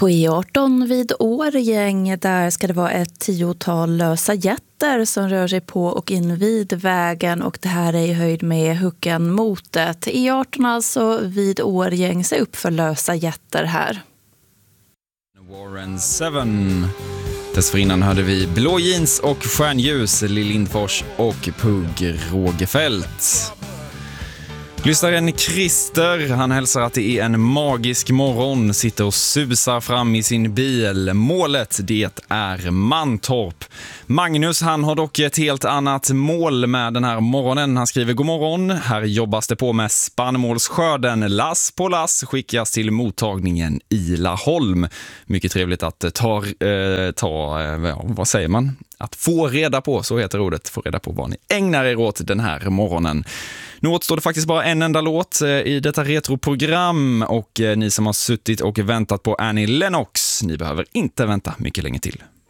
På E18 vid Årjäng, där ska det vara ett 10-tal lösa jätter som rör sig på och invid vägen, och det här är i höjd med Huckenmotet. E18 alltså vid Årjäng, se upp för lösa jätter här. Warren 7. Dessförinnan hörde vi Blå jeans och Stjärnljus, Lill Lindfors och Pugh Rogefeldt. Lyssnaren Christer, han hälsar att det är en magisk morgon, sitter och susar fram i sin bil. Målet, det är Mantorp. Magnus, han har dock ett helt annat mål med den här morgonen. Han skriver: god morgon, här jobbas det på med spannmålsskörden. Lass på lass skickas till mottagningen i Laholm. Mycket trevligt att vad säger man? Att få reda på, så heter ordet, få reda på vad ni ägnar er åt den här morgonen. Nu återstår det faktiskt bara en enda låt i detta retroprogram, och ni som har suttit och väntat på Annie Lennox, ni behöver inte vänta mycket länge till.